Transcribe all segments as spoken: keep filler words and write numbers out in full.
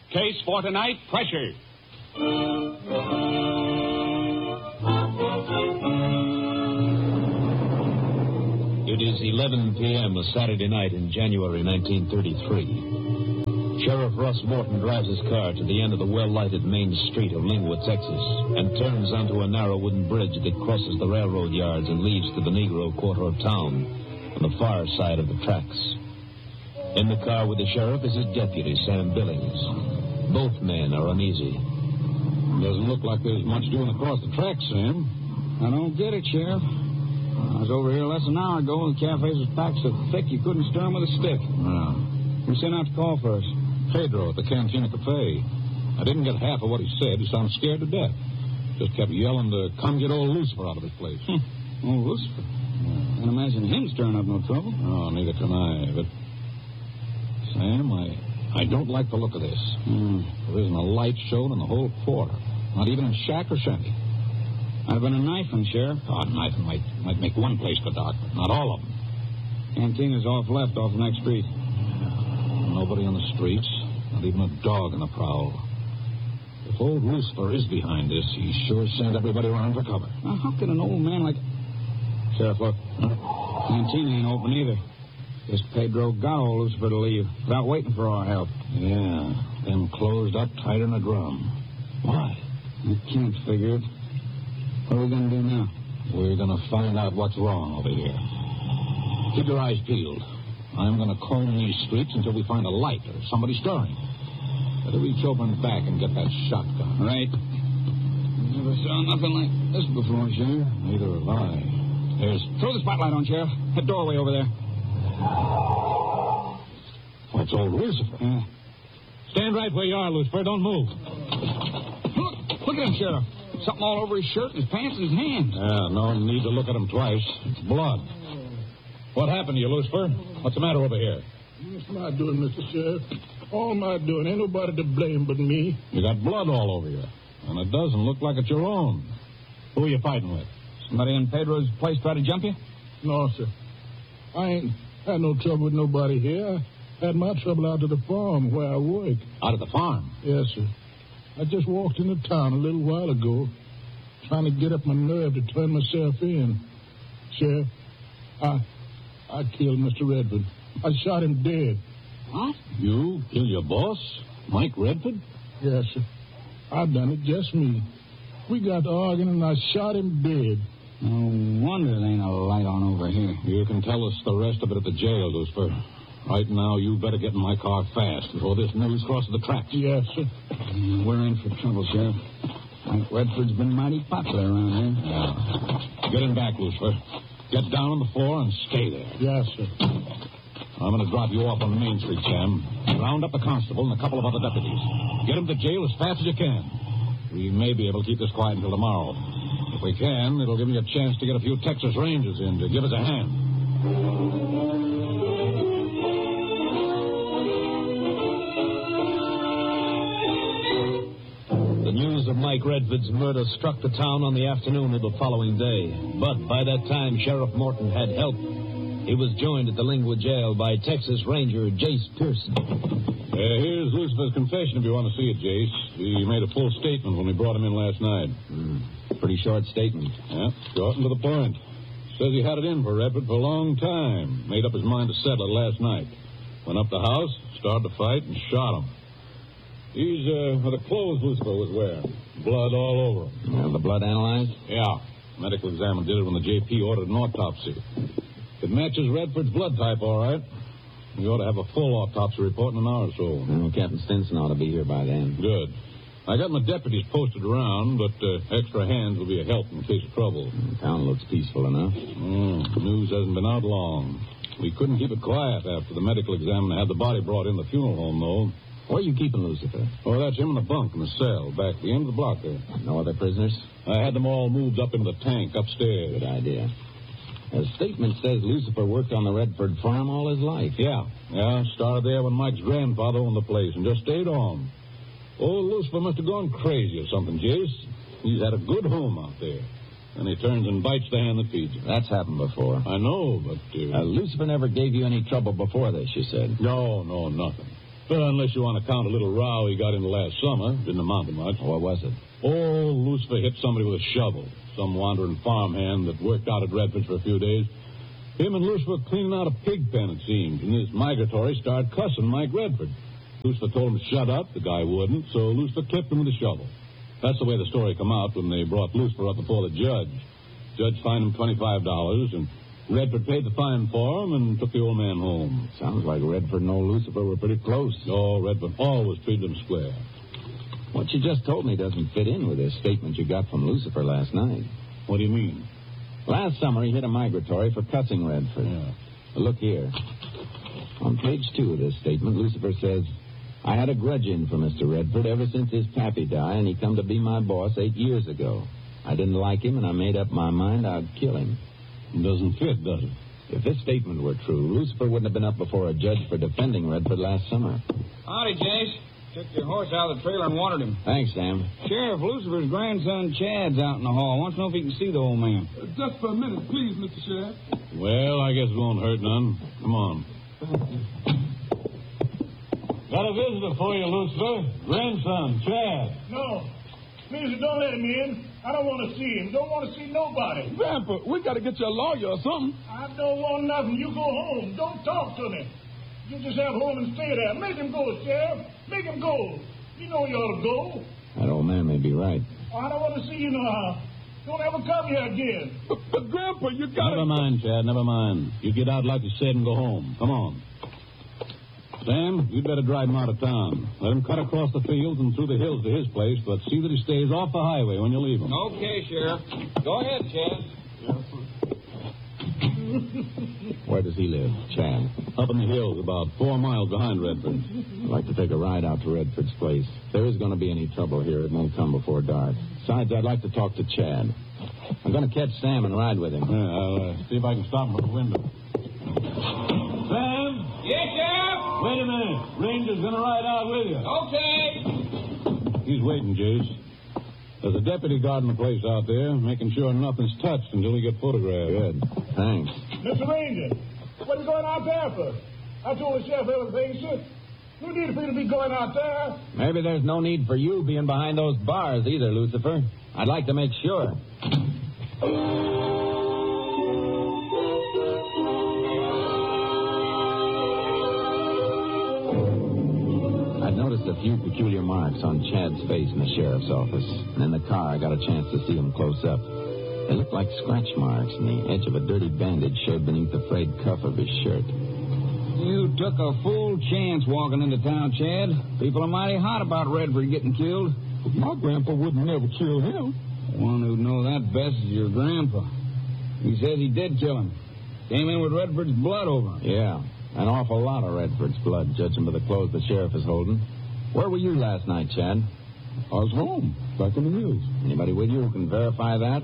Case for tonight, Pressure. It is eleven p.m. a Saturday night in January nineteen thirty-three. Sheriff Russ Morton drives his car to the end of the well-lighted main street of Lingwood, Texas, and turns onto a narrow wooden bridge that crosses the railroad yards and leads to the Negro quarter of town on the far side of the tracks. In the car with the sheriff is his deputy, Sam Billings. Both men are uneasy. Doesn't look like there's much doing across the tracks, Sam. I don't get it, Sheriff. I was over here less than an hour ago, and the cafes was packed so thick you couldn't stir 'em with a stick. Yeah. Who sent out to call for us? Pedro at the Cantina Cafe. I didn't get half of what he said. He sounded scared to death. Just kept yelling to come get old Lucifer out of his place. Hmm. Old Lucifer? I can't imagine him stirring up no trouble. Oh, neither can I. But, Sam, I, I don't like the look of this. Hmm. There isn't a light shown in the whole quarter. Not even in shack or shanty. Might have been a knifing, Sheriff. Oh, a knife might, might make one place go dark, but not all of them. Cantina's off left, off the next street. Nobody on the streets. Not even a dog on the prowl. If old Lucifer is behind this, he sure sent everybody around for cover. Now, how could an old man like... Sheriff, look. Huh? Cantina ain't open either. Guess Pedro got old Lucifer to leave without waiting for our help. Yeah, them closed up tighter than a drum. Why? I can't figure it. What are we going to do now? We're going to find out what's wrong over here. Keep your eyes peeled. I'm going to comb these streets until we find a light or somebody stirring. Better reach over and back and get that shotgun. Right. Never saw nothing like this before, Sheriff. Neither have I. There's... Throw the spotlight on, Sheriff. That doorway over there. Oh, it's old Lucifer. Yeah. Stand right where you are, Lucifer. Don't move. Look, look at him, Sheriff. Something all over his shirt, his pants, and his hands. Yeah, no need to look at him twice. It's blood. What happened to you, Lucifer? What's the matter over here? It's my doing, Mister Sheriff. All my doing. Ain't nobody to blame but me. You got blood all over you. And it doesn't look like it's your own. Who are you fighting with? Somebody in Pedro's place try to jump you? No, sir. I ain't had no trouble with nobody here. I had my trouble out to the farm where I work. Out at the farm? Yes, sir. I just walked into town a little while ago, trying to get up my nerve to turn myself in. Sheriff, I I killed Mister Redford. I shot him dead. What? You killed your boss, Mike Redford? Yes, sir. I done it, just me. We got to arguing, and I shot him dead. No wonder there ain't a light on over here. You can tell us the rest of it at the jail, Lucifer. Right now, you better get in my car fast before this news crosses the tracks. Yes, sir. Mm, we're in for trouble, Sheriff. Mike Redford's been mighty popular around here. Yeah. Get him back, Lucifer. Get down on the floor and stay there. Yes, sir. I'm going to drop you off on Main Street, Sam. Round up the constable and a couple of other deputies. Get them to jail as fast as you can. We may be able to keep this quiet until tomorrow. If we can, it'll give me a chance to get a few Texas Rangers in to give us a hand. The news of Mike Redford's murder struck the town on the afternoon of the following day. But by that time, Sheriff Morton had help. He was joined at the Lingwood jail by Texas Ranger Jace Pearson. Uh, here's Lucifer's confession if you want to see it, Jace. He made a full statement when we brought him in last night. Mm, pretty short statement. Yeah, short and to the point. Says he had it in for Redford for a long time. Made up his mind to settle it last night. Went up the house, started to fight, and shot him. He's, uh, the clothes Lucifer was wearing. Blood all over him. Well, the blood analyzed? Yeah. Medical examiner did it when the J P ordered an autopsy. It matches Redford's blood type, all right. We ought to have a full autopsy report in an hour or so. Well, Captain Stinson ought to be here by then. Good. I got my deputies posted around, but uh, extra hands will be a help in case of trouble. The town looks peaceful enough. Mm, news hasn't been out long. We couldn't keep it quiet after the medical examiner had the body brought in the funeral home, though. Where are you keeping Lucifer? Oh, that's him in the bunk in the cell back at the end of the block there. No other prisoners? I had them all moved up into the tank upstairs. Good idea. A statement says Lucifer worked on the Redford farm all his life. Yeah, yeah. Started there when Mike's grandfather owned the place and just stayed on. Old Lucifer must have gone crazy or something, Jace. He's had a good home out there. And he turns and bites the hand that feeds him. That's happened before. I know, but... Uh, uh, Lucifer never gave you any trouble before this, you said. No, no, nothing. Well, unless you want to count a little row he got into last summer. Didn't amount to much. What was it? Oh, Lucifer hit somebody with a shovel. Some wandering farmhand that worked out at Redford for a few days. Him and Lucifer cleaning out a pig pen, it seemed. And this migratory started cussing Mike Redford. Lucifer told him to shut up. The guy wouldn't, so Lucifer clipped him with a shovel. That's the way the story come out when they brought Lucifer up before the judge. Judge fined him twenty-five dollars, and Redford paid the fine for him and took the old man home. Sounds like Redford and old Lucifer were pretty close. Oh, Redford always treated him square. What you just told me doesn't fit in with this statement you got from Lucifer last night. What do you mean? Last summer, he hit a migratory for cussing Redford. Yeah. But look here. On page two of this statement, Lucifer says, I had a grudge in for Mister Redford ever since his pappy died, and he come to be my boss eight years ago. I didn't like him, and I made up my mind I'd kill him. It doesn't fit, does it? If this statement were true, Lucifer wouldn't have been up before a judge for defending Redford last summer. Howdy, Jace. Took your horse out of the trailer and watered him. Thanks, Sam. Sheriff, Lucifer's grandson Chad's out in the hall. Wants to know if he can see the old man. Uh, just for a minute, please, Mister Sheriff. Well, I guess it won't hurt none. Come on. Got a visitor for you, Lucifer. Grandson, Chad. No. Please, don't let him in. I don't want to see him. Don't want to see nobody. Grandpa, we got to get you a lawyer or something. I don't want nothing. You go home. Don't talk to me. You just have home and stay there. Make him go, Sheriff. Make him go. You know you ought to go. That old man may be right. I don't want to see you no how. Don't ever come here again. But, but Grandpa, you got to... Never mind, Chad, never mind. You get out like you said and go home. Come on. Sam, you'd better drive him out of town. Let him cut across the fields and through the hills to his place, but see that he stays off the highway when you leave him. Okay, Sheriff. Go ahead, Chad. Where does he live, Chad? Up in the hills, about four miles behind Redford. I'd like to take a ride out to Redford's place. If there is going to be any trouble here, it won't come before dark. Besides, I'd like to talk to Chad. I'm going to catch Sam and ride with him. Yeah, I'll uh, see if I can stop him from the window. Sam? Yes, Sheriff? Wait a minute. Ranger's going to ride out with you. Okay. He's waiting, Jace. There's a deputy guarding the place out there, making sure nothing's touched until we get photographed. Good. Thanks. Mister Ranger, what are you going out there for? I told the sheriff everything, sir. No need for you to be going out there. Maybe there's no need for you being behind those bars either, Lucifer. I'd like to make sure. I'd noticed a few peculiar marks on Chad's face in the sheriff's office. And in the car, I got a chance to see them close up. They looked like scratch marks, and the edge of a dirty bandage showed beneath the frayed cuff of his shirt. You took a full chance walking into town, Chad. People are mighty hot about Redford getting killed. My grandpa wouldn't never kill him. The one who'd know that best is your grandpa. He says he did kill him. Came in with Redford's blood over him. Yeah, an awful lot of Redford's blood, judging by the clothes the sheriff is holding. Where were you last night, Chad? I was home, back in the hills. Anybody with you who can verify that?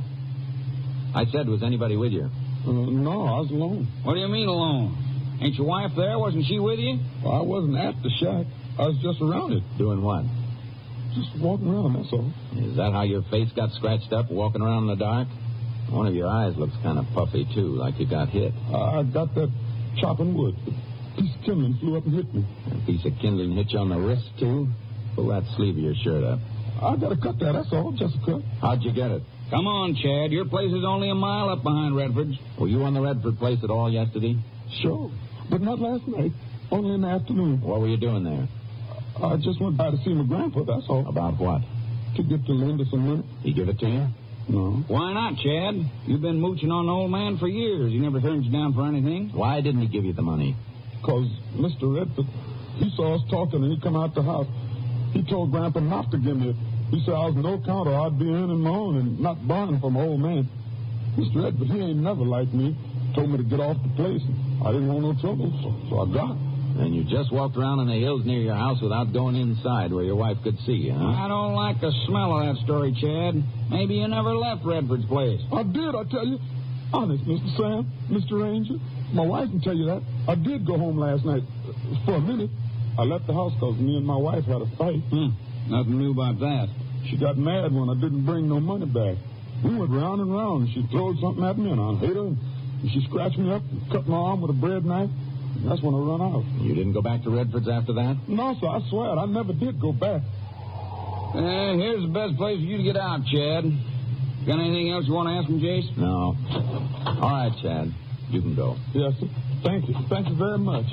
I said, was anybody with you? Uh, no, I was alone. What do you mean alone? Ain't your wife there? Wasn't she with you? Well, I wasn't at the shack. I was just around it. Doing what? Just walking around, that's all. Is that how your face got scratched up, walking around in the dark? One of your eyes looks kind of puffy, too, like you got hit. I got that chopping wood. A piece of kindling flew up and hit me. A piece of kindling hit you on the wrist, too? Pull that sleeve of your shirt up. I got to cut that, that's all, just a cut. How'd you get it? Come on, Chad. Your place is only a mile up behind Redford's. Were you on the Redford place at all yesterday? Sure, but not last night. Only in the afternoon. What were you doing there? I just went by to see my grandpa, that's all. About what? To get to lend us some money. He give it to you? No. Why not, Chad? You've been mooching on the old man for years. He never turns you down for anything. Why didn't he give you the money? Because Mister Redford, he saw us talking and he come out the house. He told Grandpa not to give me it. He said I was no count or I'd be earning my own and not borrowing from an old man. Mister Redford, he ain't never liked me. Told me to get off the place. I didn't want no trouble, so, so I got. And you just walked around in the hills near your house without going inside where your wife could see you, huh? I don't like the smell of that story, Chad. Maybe you never left Redford's place. I did, I tell you. Honest, Mister Sam, Mister Ranger. My wife can tell you that. I did go home last night. For a minute. I left the house because me and my wife had a fight. Hmm. Nothing new about that. She got mad when I didn't bring no money back. We went round and round, and she throwed something at me, and I hit her, and she scratched me up and cut my arm with a bread knife. That's when I run out. You didn't go back to Redford's after that? No, sir, I swear it. I never did go back. Uh, here's the best place for you to get out, Chad. Got anything else you want to ask him, Jace? No. All right, Chad. You can go. Yes, sir. Thank you. Thank you very much.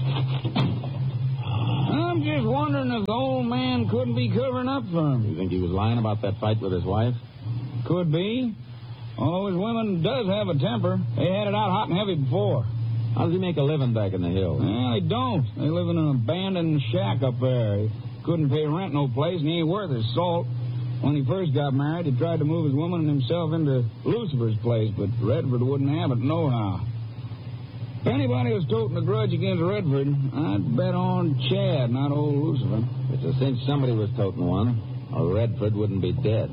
I'm just wondering if the old man couldn't be covering up for him. You think he was lying about that fight with his wife? Could be. Oh, his woman does have a temper. They had it out hot and heavy before. How does he make a living back in the hills? Well, they don't. They live in an abandoned shack up there. He couldn't pay rent no place, and he ain't worth his salt. When he first got married, he tried to move his woman and himself into Lucifer's place, but Redford wouldn't have it nohow. If anybody was toting a grudge against Redford, I'd bet on Chad, not old Lucifer. It's a cinch somebody was toting one, or Redford wouldn't be dead.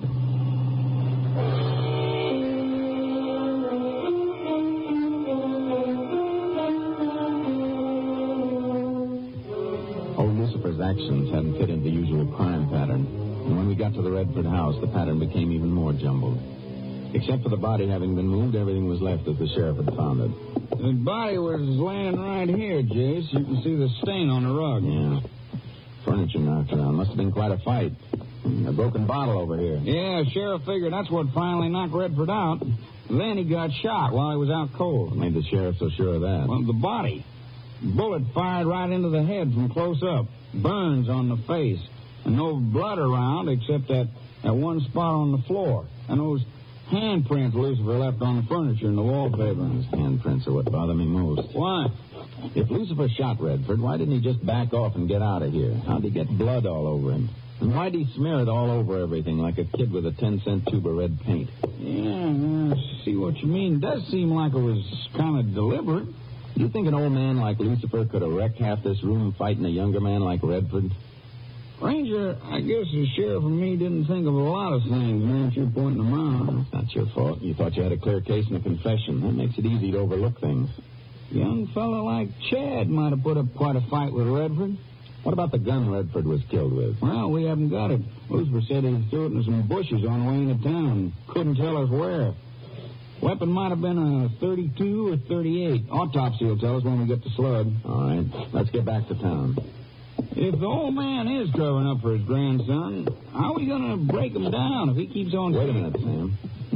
Old Lucifer's actions hadn't fit into the usual crime pattern, and when we got to the Redford house, the pattern became even more jumbled. Except for the body having been moved, everything was left as the sheriff had found it. The body was laying right here, Jace. You can see the stain on the rug. Yeah. Furniture knocked around. Must have been quite a fight. A broken bottle over here. Yeah, sheriff figured that's what finally knocked Redford out. Then he got shot while he was out cold. What made the sheriff so sure of that? Well, the body. Bullet fired right into the head from close up. Burns on the face. And no blood around except that, that one spot on the floor. And those handprints Lucifer left on the furniture and the wallpaper. His handprints are what bother me most. Why? If Lucifer shot Redford, why didn't he just back off and get out of here? How'd he get blood all over him? And why'd he smear it all over everything like a kid with a ten-cent tube of red paint? Yeah, I see what you mean. It does seem like it was kind of deliberate. You think an old man like Lucifer could have wrecked half this room fighting a younger man like Redford? Ranger, I guess the sheriff and me didn't think of a lot of things, man. You're pointing them out. It's not your fault. You thought you had a clear case and a confession. That makes it easy to overlook things. A young fellow like Chad might have put up quite a fight with Redford. What about the gun Redford was killed with? Well, we haven't got it. Lucifer said he threw it into some bushes on the way into town. Couldn't tell us where. Weapon might have been a thirty-two or thirty-eight. Autopsy will tell us when we get the slug. All right. Let's get back to town. If the old man is covering up for his grandson, how are we going to break him down if he keeps on... Wait a minute, Sam.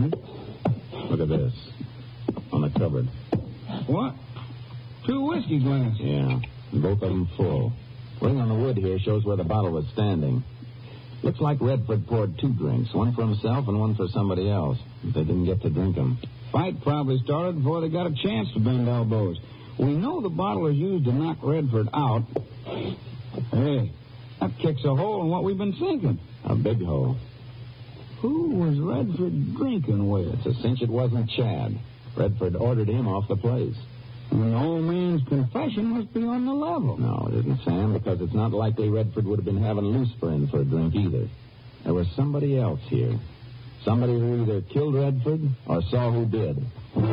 Hmm? Look at this. On the cupboard. What? Two whiskey glasses. Yeah, and both of them full. Ring on the wood here shows where the bottle was standing. Looks like Redford poured two drinks, one for himself and one for somebody else. They didn't get to drink them. Fight probably started before they got a chance to bend elbows. We know the bottle was used to knock Redford out. Hey, that kicks a hole in what we've been thinking. A big hole. Who was Redford drinking with? It's a cinch it wasn't Chad. Redford ordered him off the place. And the old man's confession must be on the level. No, it isn't, Sam, because it's not likely Redford would have been having Lucifer in for a drink either. There was somebody else here. Somebody who either killed Redford or saw who did.